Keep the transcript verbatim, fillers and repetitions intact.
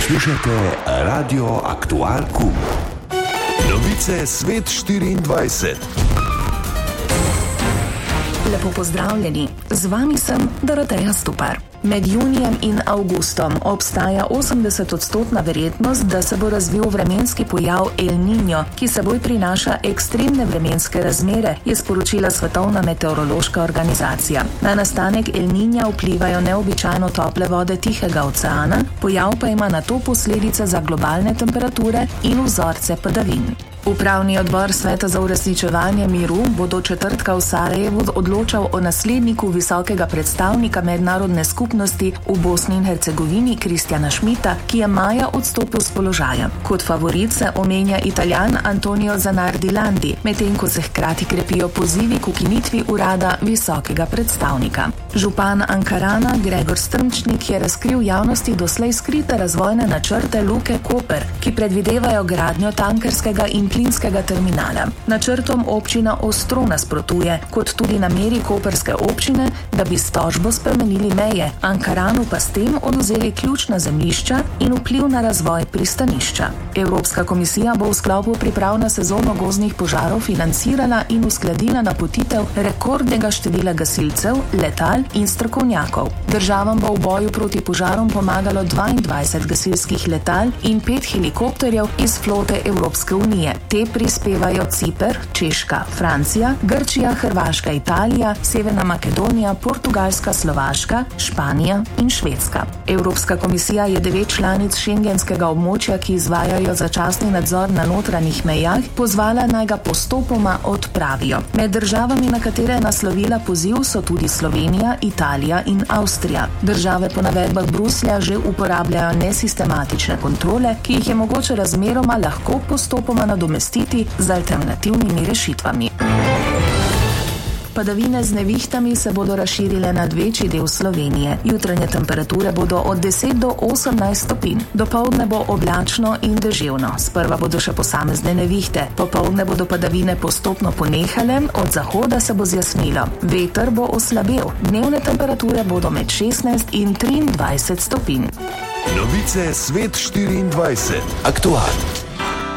Poslušajte Radio Aktual Q. Novice Svet štiriindvajset. Lepo pozdravljeni, z vami sem Doroteja Stupar. Med junijem in avgustom obstaja osemdesetodstotna verjetnost, da se bo razvil vremenski pojav El Niño, ki seboj prinaša ekstremne vremenske razmere, je sporočila Svetovna meteorološka organizacija. Na nastanek El Niña vplivajo neobičajno tople vode Tihega oceana, pojav pa ima nato posledice za globalne temperature in vzorce padavin. Upravni odbor Sveta za uresničevanje miru bo do četrtka v Sarajevu odločal o nasledniku visokega predstavnika mednarodne skupnosti v Bosni in Hercegovini Kristjana Schmidta, ki je maja odstopil z položaja. Kot favorit se omenja Italijan Antonio Zanardi Landi, medtem ko se hkrati krepijo pozivi k ukinitvi urada visokega predstavnika. Župan Ankarana Gregor Strmčnik je razkril javnosti doslej skrite razvojne načrte Luke Koper, ki predvidevajo gradnjo tankerskega in plinskega terminala. Načrtom občina ostro nasprotuje, kot tudi nameri koperske občine, da bi s tožbo spremenili meje, Ankaranu pa s tem odvzeli ključna zemljišča in vpliv na razvoj pristanišča. Evropska komisija bo v sklopu priprav na sezono gozdnih požarov financirala in uskladila napotitev rekordnega števila gasilcev, letal in strokovnjakov. Državam bo v boju proti požarom pomagalo dvaindvajset gasilskih letal in pet helikopterjev iz flote Evropske unije. Te prispevajo Ciper, Češka, Francija, Grčija, Hrvaška, Italija, Severna Makedonija, Portugalska, Slovaška, Španija in Švedska. Evropska komisija je devet članic šengenskega območja, ki izvajajo začasni nadzor na notranjih mejah, pozvala naj ga postopoma odpravijo. Med državami, na katere je naslovila poziv, so tudi Slovenija, Italija in Avstrija. Države po navedbah Bruslja že uporabljajo nesistematične kontrole, ki jih je mogoče razmeroma lahko postopoma nadomestiti z alternativnimi rešitvami. Padavine z nevihtami se bodo razširile nad večji del Slovenije. Jutranje temperature bodo od deset do osemnajst stopinj. Dopoldne bo oblačno in deževno. Sprva bodo še posamezne nevihte. Popoldne bodo padavine postopno ponehale, od zahoda se bo zjasnilo. Veter bo oslabel. Dnevne temperature bodo med šestnajst in triindvajset stopinj. Novice Svet štiriindvajset. Aktual.